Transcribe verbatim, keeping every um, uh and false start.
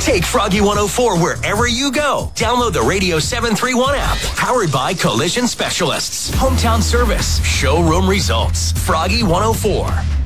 Take Froggy one oh four wherever you go. Download the Radio seven three one app. Powered by Collision Specialists. Hometown service. Showroom results. Froggy one oh four.